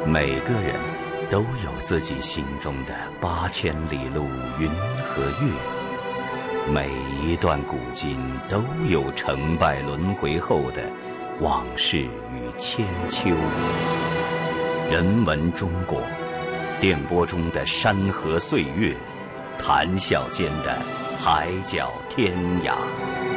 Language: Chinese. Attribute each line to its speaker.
Speaker 1: 每个人都有自己心中的8000里路云和月，每一段古今都有成败轮回后的往事与千秋。人文中国，电波中的山河岁月，谈笑间的海角天涯。